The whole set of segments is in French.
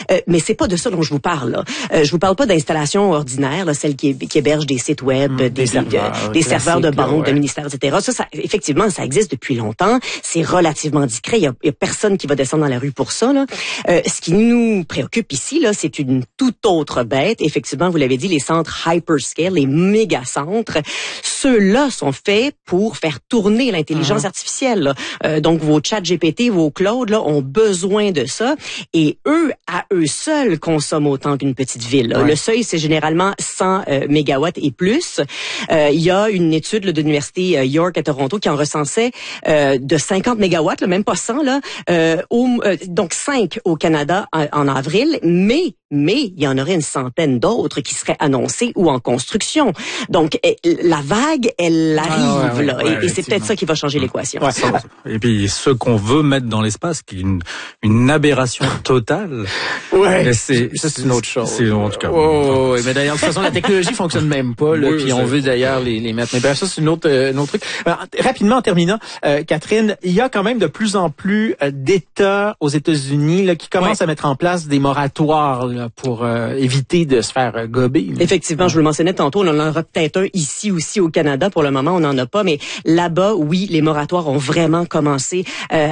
Mais c'est pas de ça dont je vous parle. Là. Je vous parle pas d'installations ordinaires, là, celles qui hébergent des sites web, des serveurs de banque, de ministères, etc. Ça, effectivement, ça existe depuis longtemps. C'est relativement discret. Il y a personne qui va descendre dans la rue pour ça. Là. Ce qui nous préoccupe ici, là, c'est une toute autre bête. Effectivement, vous l'avez dit, les centres hyperscale, les méga-centres, ceux-là sont faits pour faire tourner l'intelligence artificielle. Donc, vos chats GPT, vos Claude, là, ont besoin de ça. Et eux, à eux seuls, consomment autant qu'une petite ville. Le seuil, c'est généralement 100 mégawatts et plus. Il y a une étude là, de l'université York à Toronto qui en recensait de 50 mégawatts, là, même pas 100, là, donc 5 au Canada en avril, mais il y en aurait une centaine d'autres qui seraient annoncés ou en construction. Donc, la vague, elle arrive, là. Et c'est peut-être ça qui va changer l'équation. Ouais. Et puis, ce qu'on veut mettre dans l'espace, qui est une aberration totale. Ouais. Ça, c'est une autre chose. C'est, en tout cas. Oui, mais d'ailleurs, de toute façon, la technologie fonctionne même pas, là. Puis on veut d'ailleurs les mettre. Mais ça, c'est un autre truc. Rapidement, en terminant, Catherine, il y a quand même de plus en plus d'États aux États-Unis, là, qui commencent à mettre en place des moratoires, là, pour éviter de se faire gober. Là. Effectivement, je vous le mentionnais tantôt, on en aura peut-être un ici aussi au Canada. Pour le moment, on n'en a pas, mais là-bas, oui, les moratoires ont vraiment commencé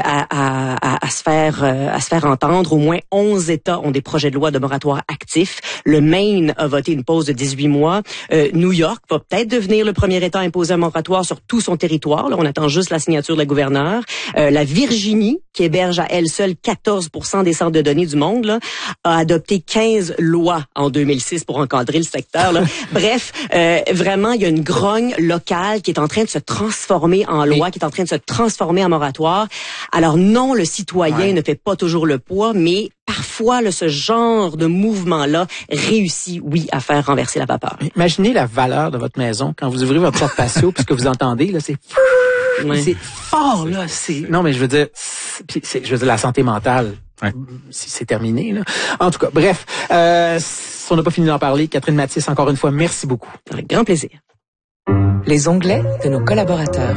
à se faire entendre. Au moins 11 États ont des projets de loi de moratoire actifs. Le Maine a voté une pause de 18 mois. New York va peut-être devenir le premier État à imposer un moratoire sur tout son territoire. Là, on attend juste la signature de la gouverneure. La Virginie, qui héberge à elle seule 14% des centres de données du monde, là, a adopté 15 lois en 2006 pour encadrer le secteur. Là. Bref, vraiment, il y a une grogne locale qui est en train de se transformer en loi, qui est en train de se transformer en moratoire. Alors non, le citoyen ne fait pas toujours le poids, mais parfois, là, ce genre de mouvement-là réussit, oui, à faire renverser la vapeur. Imaginez la valeur de votre maison quand vous ouvrez votre porte patio, puis ce que vous entendez, là, c'est... Ouais. C'est fort, là. Non, mais je veux dire, la santé mentale. Ouais. C'est terminé, là. En tout cas, bref, on n'a pas fini d'en parler. Catherine Mathis, encore une fois, merci beaucoup. Avec grand plaisir. Les onglets de nos collaborateurs.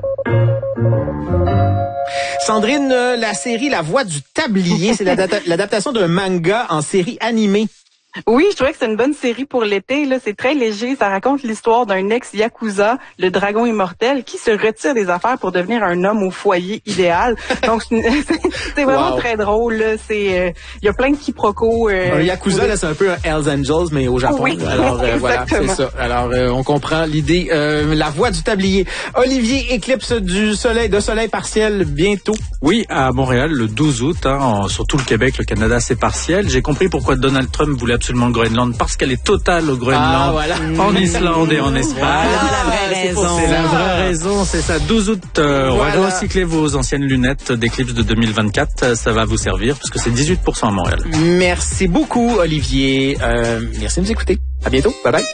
Sandrine, la série La Voix du Tablier, c'est l'adaptation d'un manga en série animée. Oui, je trouvais que c'est une bonne série pour l'été. Là, c'est très léger. Ça raconte l'histoire d'un ex-yakuza, le dragon immortel, qui se retire des affaires pour devenir un homme au foyer idéal. Donc, c'est vraiment très drôle. Là. Il y a plein de quiproquos. Un yakuza, là, c'est un peu un Hells Angels, mais au Japon. Oui, alors, voilà, c'est ça. Alors, on comprend l'idée. La Voix du Tablier. Olivier, éclipse de soleil partiel bientôt. Oui, à Montréal, le 12 août, sur tout le Québec, le Canada, c'est partiel. J'ai compris pourquoi Donald Trump voulait absolument le Groenland, parce qu'elle est totale au Groenland, en Islande et en Espagne. La vraie raison. C'est la vraie raison, c'est ça. 12 août, recyclez vos anciennes lunettes d'éclipse de 2024, ça va vous servir, parce que c'est 18% à Montréal. Merci beaucoup, Olivier. Merci de nous écouter. À bientôt. Bye bye.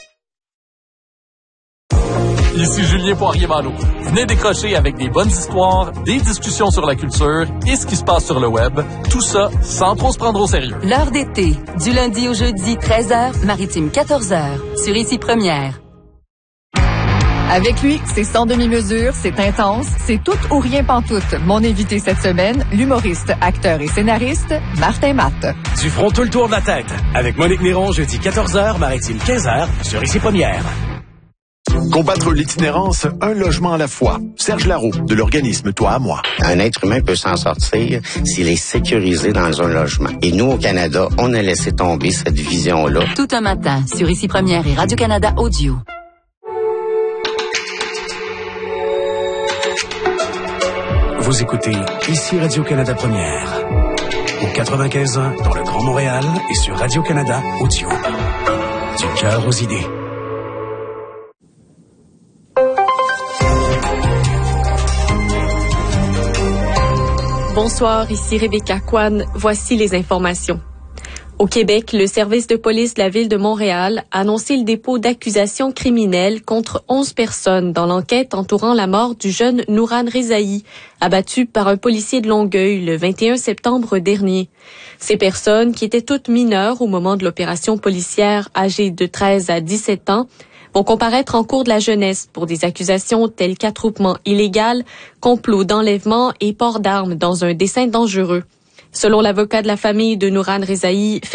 Ici Julien Poirier-Malo. Venez décrocher avec des bonnes histoires, des discussions sur la culture et ce qui se passe sur le web. Tout ça sans trop se prendre au sérieux. L'heure d'été, du lundi au jeudi, 13h, maritime 14h, sur Ici Première. Avec lui, c'est sans demi-mesure, c'est intense, c'est tout ou rien pantoute. Mon invité cette semaine, l'humoriste, acteur et scénariste, Martin Matt. Du front tout le tour de la tête. Avec Monique Néron, jeudi 14h, maritime 15h, sur Ici Première. Combattre l'itinérance, un logement à la fois. Serge Larault, de l'organisme Toi à moi. Un être humain peut s'en sortir s'il est sécurisé dans un logement. Et nous, au Canada, on a laissé tomber cette vision-là. Tout un matin, sur Ici Première et Radio-Canada Audio. Vous écoutez Ici Radio-Canada Première. Au 95.1 dans le Grand Montréal et sur Radio-Canada Audio. Du cœur aux idées. Bonsoir, ici Rebecca Kwan. Voici les informations. Au Québec, le service de police de la Ville de Montréal a annoncé le dépôt d'accusations criminelles contre 11 personnes dans l'enquête entourant la mort du jeune Nouran Rezaï, abattu par un policier de Longueuil le 21 septembre dernier. Ces personnes, qui étaient toutes mineures au moment de l'opération policière, âgées de 13 à 17 ans, vont comparaître en cour de la jeunesse pour des accusations telles qu'attroupement illégal, complot d'enlèvement et port d'armes dans un dessein dangereux. Selon l'avocat de la famille de Nouran Rezaï,